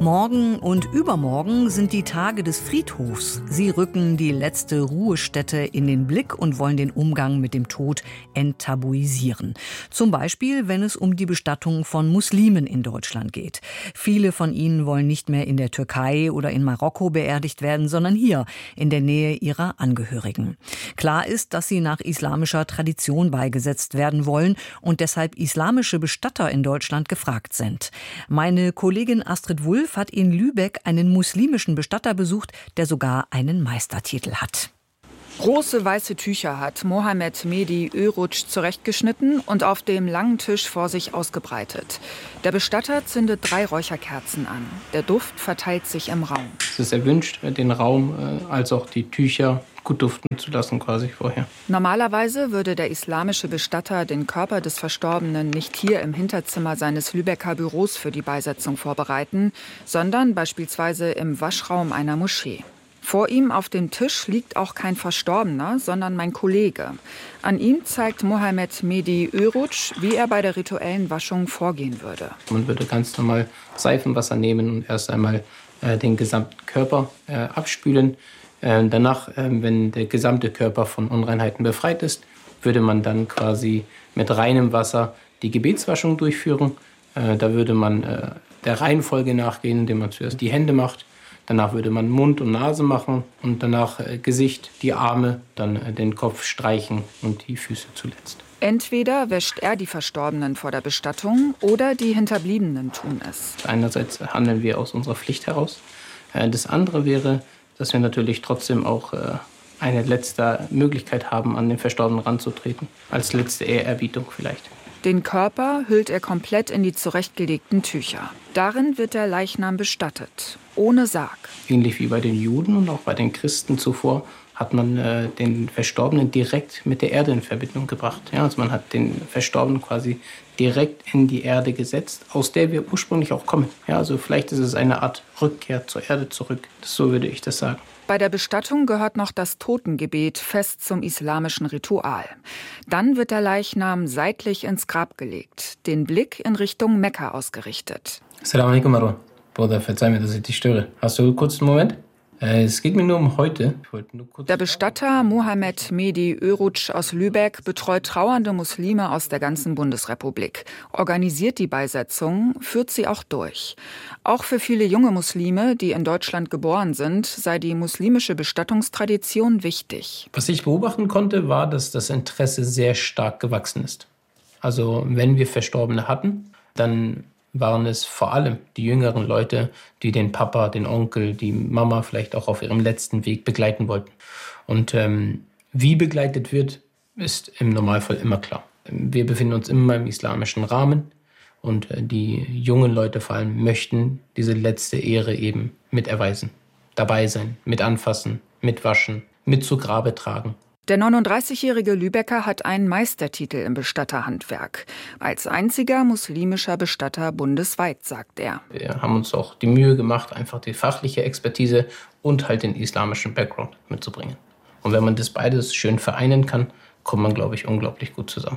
Morgen und übermorgen sind die Tage des Friedhofs. Sie rücken die letzte Ruhestätte in den Blick und wollen den Umgang mit dem Tod enttabuisieren. Zum Beispiel, wenn es um die Bestattung von Muslimen in Deutschland geht. Viele von ihnen wollen nicht mehr in der Türkei oder in Marokko beerdigt werden, sondern hier, in der Nähe ihrer Angehörigen. Klar ist, dass sie nach islamischer Tradition beigesetzt werden wollen und deshalb islamische Bestatter in Deutschland gefragt sind. Meine Kollegin Astrid Wulff hat in Lübeck einen muslimischen Bestatter besucht, der sogar einen Meistertitel hat. Große weiße Tücher hat Mohamed Mehdi Öruç zurechtgeschnitten und auf dem langen Tisch vor sich ausgebreitet. Der Bestatter zündet 3 Räucherkerzen an. Der Duft verteilt sich im Raum. Es ist erwünscht, den Raum als auch die Tücher gut duften zu lassen quasi vorher. Normalerweise würde der islamische Bestatter den Körper des Verstorbenen nicht hier im Hinterzimmer seines Lübecker Büros für die Beisetzung vorbereiten, sondern beispielsweise im Waschraum einer Moschee. Vor ihm auf dem Tisch liegt auch kein Verstorbener, sondern mein Kollege. An ihm zeigt Mohamed Mehdi Öruç, wie er bei der rituellen Waschung vorgehen würde. Man würde ganz normal Seifenwasser nehmen und erst einmal den gesamten Körper abspülen. Danach, wenn der gesamte Körper von Unreinheiten befreit ist, würde man dann quasi mit reinem Wasser die Gebetswaschung durchführen. Da würde man der Reihenfolge nachgehen, indem man zuerst die Hände macht. Danach würde man Mund und Nase machen und danach Gesicht, die Arme, dann den Kopf streichen und die Füße zuletzt. Entweder wäscht er die Verstorbenen vor der Bestattung oder die Hinterbliebenen tun es. Einerseits handeln wir aus unserer Pflicht heraus. Das andere wäre, dass wir natürlich trotzdem auch eine letzte Möglichkeit haben, an den Verstorbenen ranzutreten. Als letzte Ehrerbietung vielleicht. Den Körper hüllt er komplett in die zurechtgelegten Tücher. Darin wird der Leichnam bestattet, ohne Sarg. Ähnlich wie bei den Juden und auch bei den Christen zuvor hat man den Verstorbenen direkt mit der Erde in Verbindung gebracht. Ja, also man hat den Verstorbenen quasi direkt in die Erde gesetzt, aus der wir ursprünglich auch kommen. Ja, also vielleicht ist es eine Art Rückkehr zur Erde zurück. So würde ich das sagen. Bei der Bestattung gehört noch das Totengebet fest zum islamischen Ritual. Dann wird der Leichnam seitlich ins Grab gelegt, den Blick in Richtung Mekka ausgerichtet. Assalamu alaikum, Marwan. Bruder, verzeih mir, dass ich dich störe. Hast du kurz einen Moment? Es geht mir nur um heute. Der Bestatter Mohamed Mehdi Öruç aus Lübeck betreut trauernde Muslime aus der ganzen Bundesrepublik, organisiert die Beisetzung, führt sie auch durch. Auch für viele junge Muslime, die in Deutschland geboren sind, sei die muslimische Bestattungstradition wichtig. Was ich beobachten konnte, war, dass das Interesse sehr stark gewachsen ist. Also wenn wir Verstorbene hatten, dann waren es vor allem die jüngeren Leute, die den Papa, den Onkel, die Mama vielleicht auch auf ihrem letzten Weg begleiten wollten. Und wie begleitet wird, ist im Normalfall immer klar. Wir befinden uns immer im islamischen Rahmen und die jungen Leute vor allem möchten diese letzte Ehre eben miterweisen. Dabei sein, mit anfassen, mitwaschen, mit zu Grabe tragen. Der 39-jährige Lübecker hat einen Meistertitel im Bestatterhandwerk. Als einziger muslimischer Bestatter bundesweit, sagt er. Wir haben uns auch die Mühe gemacht, einfach die fachliche Expertise und halt den islamischen Background mitzubringen. Und wenn man das beides schön vereinen kann, kommt man, glaube ich, unglaublich gut zusammen.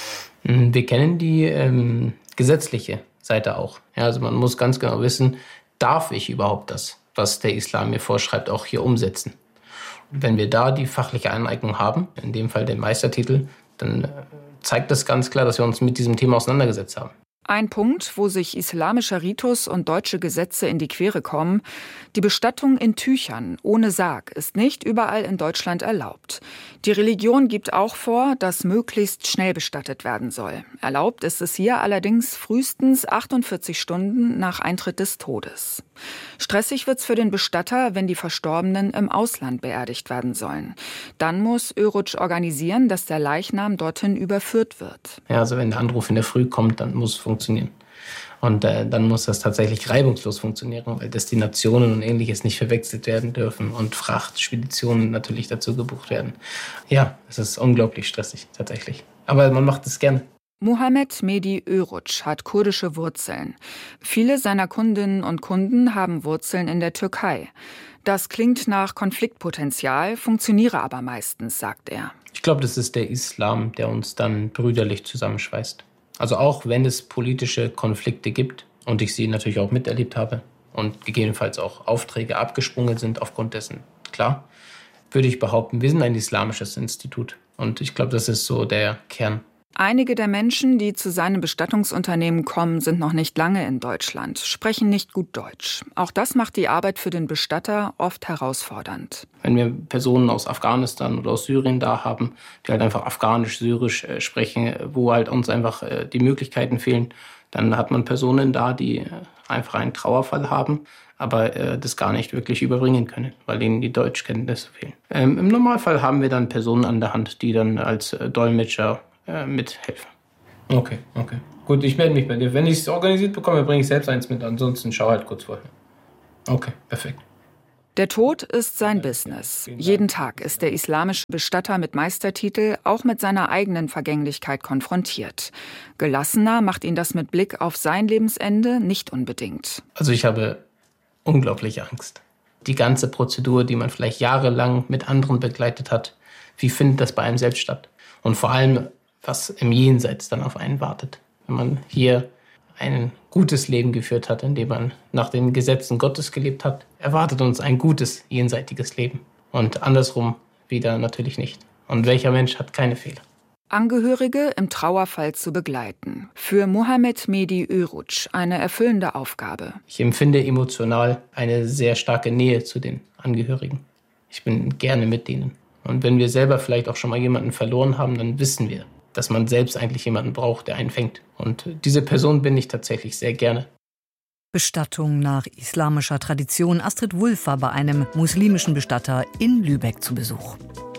Wir kennen die gesetzliche Seite auch. Ja, also man muss ganz genau wissen, darf ich überhaupt das, was der Islam mir vorschreibt, auch hier umsetzen? Wenn wir da die fachliche Aneignung haben, in dem Fall den Meistertitel, dann zeigt das ganz klar, dass wir uns mit diesem Thema auseinandergesetzt haben. Ein Punkt, wo sich islamischer Ritus und deutsche Gesetze in die Quere kommen: Die Bestattung in Tüchern ohne Sarg ist nicht überall in Deutschland erlaubt. Die Religion gibt auch vor, dass möglichst schnell bestattet werden soll. Erlaubt ist es hier allerdings frühestens 48 Stunden nach Eintritt des Todes. Stressig wird's für den Bestatter, wenn die Verstorbenen im Ausland beerdigt werden sollen. Dann muss Öruç organisieren, dass der Leichnam dorthin überführt wird. Ja, also wenn der Anruf in der Früh kommt, dann muss es funktionieren. Und dann muss das tatsächlich reibungslos funktionieren, weil Destinationen und Ähnliches nicht verwechselt werden dürfen und Frachtspeditionen natürlich dazu gebucht werden. Ja, es ist unglaublich stressig tatsächlich. Aber man macht es gerne. Mohamed Mehdi Öruç hat kurdische Wurzeln. Viele seiner Kundinnen und Kunden haben Wurzeln in der Türkei. Das klingt nach Konfliktpotenzial, funktioniere aber meistens, sagt er. Ich glaube, das ist der Islam, der uns dann brüderlich zusammenschweißt. Also auch wenn es politische Konflikte gibt und ich sie natürlich auch miterlebt habe, und gegebenenfalls auch Aufträge abgesprungen sind aufgrund dessen. Klar, würde ich behaupten, wir sind ein islamisches Institut. Und ich glaube, das ist so der Kern. Einige der Menschen, die zu seinem Bestattungsunternehmen kommen, sind noch nicht lange in Deutschland, sprechen nicht gut Deutsch. Auch das macht die Arbeit für den Bestatter oft herausfordernd. Wenn wir Personen aus Afghanistan oder aus Syrien da haben, die halt einfach Afghanisch, Syrisch sprechen, wo halt uns einfach die Möglichkeiten fehlen, dann hat man Personen da, die einfach einen Trauerfall haben, aber das gar nicht wirklich überbringen können, weil ihnen die Deutschkenntnisse fehlen. Im Normalfall haben wir dann Personen an der Hand, die dann als Dolmetscher mithelfen. Okay. Gut, ich melde mich bei dir. Wenn ich es organisiert bekomme, bringe ich selbst eins mit. Ansonsten schau halt kurz vorher. Okay, perfekt. Der Tod ist sein Business. Jeden Tag ist der islamische Bestatter mit Meistertitel auch mit seiner eigenen Vergänglichkeit konfrontiert. Gelassener macht ihn das mit Blick auf sein Lebensende nicht unbedingt. Also ich habe unglaubliche Angst. Die ganze Prozedur, die man vielleicht jahrelang mit anderen begleitet hat, wie findet das bei einem selbst statt? Und vor allem, was im Jenseits dann auf einen wartet. Wenn man hier ein gutes Leben geführt hat, indem man nach den Gesetzen Gottes gelebt hat, erwartet uns ein gutes jenseitiges Leben. Und andersrum wieder natürlich nicht. Und welcher Mensch hat keine Fehler? Angehörige im Trauerfall zu begleiten. Für Mohamed Mehdi Öruç eine erfüllende Aufgabe. Ich empfinde emotional eine sehr starke Nähe zu den Angehörigen. Ich bin gerne mit denen. Und wenn wir selber vielleicht auch schon mal jemanden verloren haben, dann wissen wir, dass man selbst eigentlich jemanden braucht, der einen fängt. Und diese Person bin ich tatsächlich sehr gerne. Bestattung nach islamischer Tradition. Astrid Wulff war bei einem muslimischen Bestatter in Lübeck zu Besuch.